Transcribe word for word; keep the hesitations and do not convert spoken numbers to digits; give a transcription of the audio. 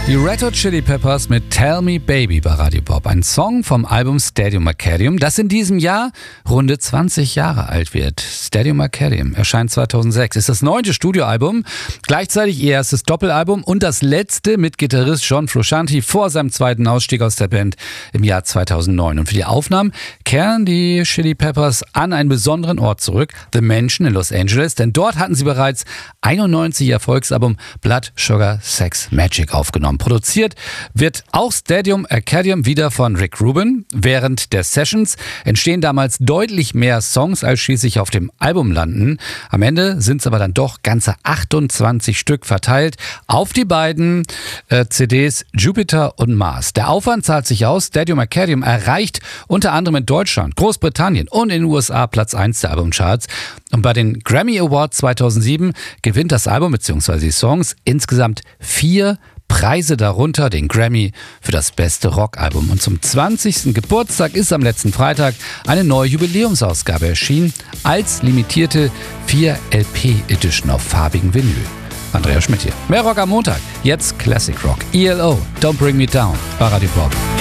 Die Red Hot Chili Peppers mit Tell Me Baby bei Radio Pop. Ein Song vom Album Stadium Arcadium, das in diesem Jahr runde zwanzig Jahre alt wird. Stadium Arcadium erscheint zweitausendsechs, ist das neunte Studioalbum, gleichzeitig ihr erstes Doppelalbum und das letzte mit Gitarrist John Frusciante vor seinem zweiten Ausstieg aus der Band im Jahr zweitausendneun. Und für die Aufnahmen kehren die Chili Peppers an einen besonderen Ort zurück, The Mansion in Los Angeles, denn dort hatten sie bereits einundneunzig ihr Erfolgsalbum Blood, Sugar, Sex, Magic aufgenommen. Produziert wird auch Stadium Arcadium wieder von Rick Rubin. Während der Sessions entstehen damals deutlich mehr Songs, als schließlich auf dem Album landen. Am Ende sind es aber dann doch ganze achtundzwanzig Stück verteilt auf die beiden äh, C Ds Jupiter und Mars. Der Aufwand zahlt sich aus. Stadium Arcadium erreicht unter anderem in Deutschland, Großbritannien und in den U S A Platz eins der Albumcharts. Und bei den Grammy Awards zweitausendsieben gewinnt das Album bzw. die Songs insgesamt vier Preise, darunter den Grammy für das beste Rockalbum. Und zum zwanzigsten Geburtstag ist am letzten Freitag eine neue Jubiläumsausgabe erschienen als limitierte vier L P Edition auf farbigen Vinyl. Andreas Schmidt hier. Mehr Rock am Montag. Jetzt Classic Rock. E L O, Don't Bring Me Down bei Radio Pop.